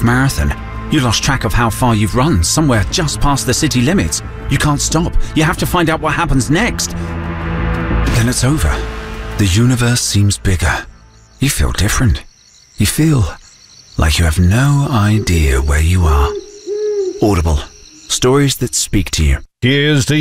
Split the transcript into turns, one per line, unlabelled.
marathon. You lost track of how far you've run, somewhere just past the city limits. You can't stop. You have to find out what happens next. Then it's over. The universe seems bigger. You feel different. You feel like you have no idea where you are. Audible. Stories that speak to you.
Here's to